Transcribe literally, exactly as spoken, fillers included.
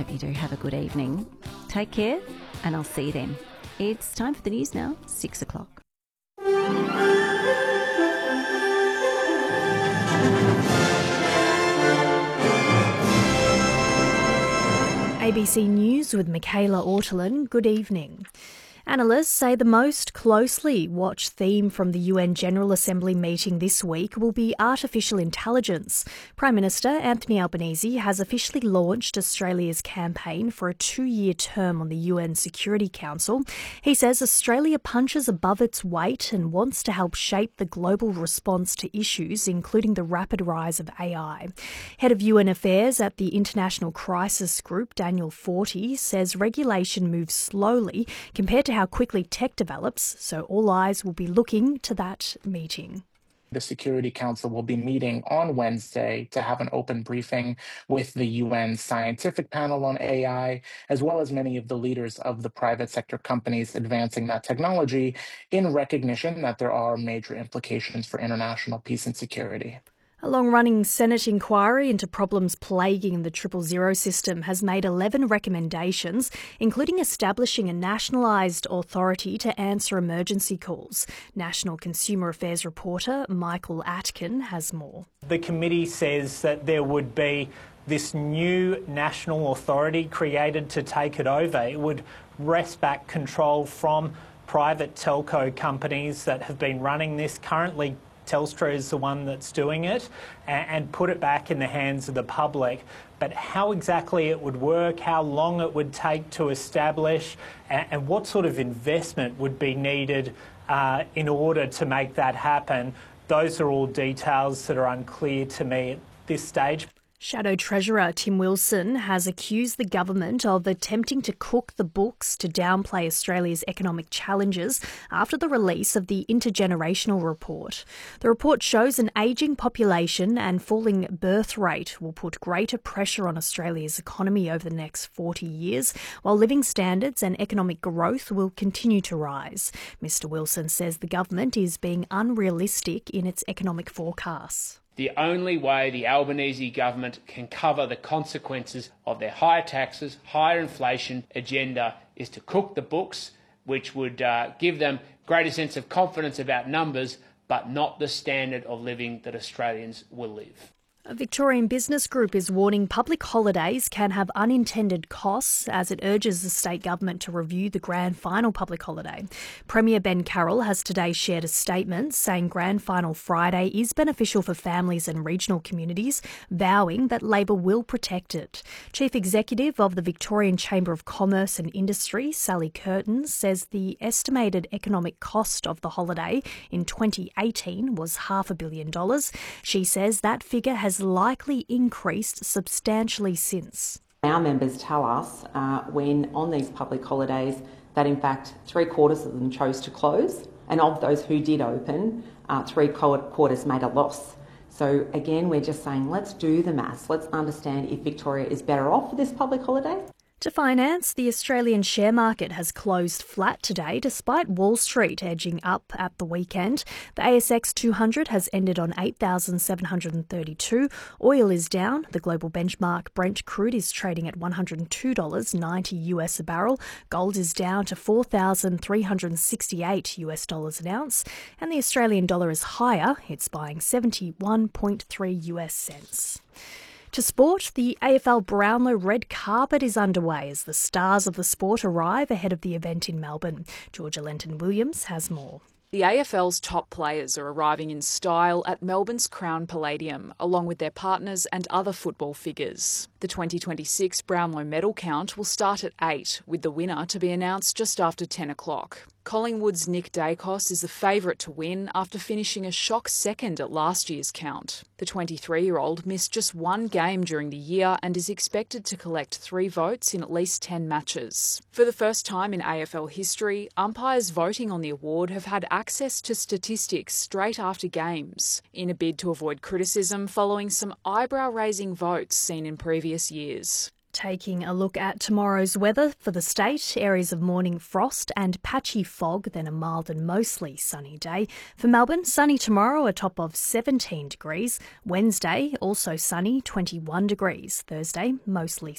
hope you do have a good evening. Take care, and I'll see you then. It's time for the news now, six o'clock. A B C News with Michaela Ortolin. Good evening. Analysts say the most closely watched theme from the U N General Assembly meeting this week will be artificial intelligence. Prime Minister Anthony Albanese has officially launched Australia's campaign for a two-year term on the U N Security Council. He says Australia punches above its weight and wants to help shape the global response to issues, including the rapid rise of A I. Head of U N Affairs at the International Crisis Group, Daniel Forty, says regulation moves slowly compared to how quickly tech develops, so all eyes will be looking to that meeting. The Security Council will be meeting on Wednesday to have an open briefing with the U N scientific panel on A I, as well as many of the leaders of the private sector companies advancing that technology, in recognition that there are major implications for international peace and security. A long-running Senate inquiry into problems plaguing the triple zero system has made eleven recommendations, including establishing a nationalised authority to answer emergency calls. National Consumer Affairs reporter Michael Atkin has more. The committee says that there would be this new national authority created to take it over. It would wrest back control from private telco companies that have been running this. Currently, Telstra is the one that's doing it, and put it back in the hands of the public. But how exactly it would work, how long it would take to establish, and what sort of investment would be needed uh, in order to make that happen, those are all details that are unclear to me at this stage. Shadow Treasurer Tim Wilson has accused the government of attempting to cook the books to downplay Australia's economic challenges after the release of the Intergenerational Report. The report shows an ageing population and falling birth rate will put greater pressure on Australia's economy over the next forty years, while living standards and economic growth will continue to rise. Mister Wilson says the government is being unrealistic in its economic forecasts. The only way the Albanese government can cover the consequences of their higher taxes, higher inflation agenda is to cook the books, which would uh, give them greater sense of confidence about numbers, but not the standard of living that Australians will live. A Victorian business group is warning public holidays can have unintended costs as it urges the state government to review the grand final public holiday. Premier Ben Carroll has today shared a statement saying Grand Final Friday is beneficial for families and regional communities, vowing that Labor will protect it. Chief Executive of the Victorian Chamber of Commerce and Industry, Sally Curtin, says the estimated economic cost of the holiday in twenty eighteen was half a billion dollars. She says that figure has likely increased substantially since. Our members tell us uh, when on these public holidays that in fact three quarters of them chose to close, and of those who did open, uh, three quarters made a loss. So again, we're just saying let's do the maths, let's understand if Victoria is better off for this public holiday. To finance, the Australian share market has closed flat today despite Wall Street edging up at the weekend. The A S X two hundred has ended on eight thousand seven hundred thirty-two. Oil is down. The global benchmark Brent crude is trading at one hundred two dollars ninety US a barrel. Gold is down to four thousand three hundred sixty-eight US dollars an ounce. And the Australian dollar is higher. It's buying seventy-one point three US cents. To sport, the A F L Brownlow red carpet is underway as the stars of the sport arrive ahead of the event in Melbourne. Georgia Lenton-Williams has more. The A F L's top players are arriving in style at Melbourne's Crown Palladium, along with their partners and other football figures. The twenty twenty-six Brownlow medal count will start at eight, with the winner to be announced just after ten o'clock. Collingwood's Nick Dacos is the favourite to win after finishing a shock second at last year's count. The twenty-three-year-old missed just one game during the year and is expected to collect three votes in at least ten matches. For the first time in A F L history, umpires voting on the award have had access to statistics straight after games, in a bid to avoid criticism following some eyebrow-raising votes seen in previous years. Taking a look at tomorrow's weather for the state, areas of morning frost and patchy fog, then a mild and mostly sunny day. For Melbourne, sunny tomorrow, a top of seventeen degrees. Wednesday, also sunny, twenty-one degrees. Thursday, mostly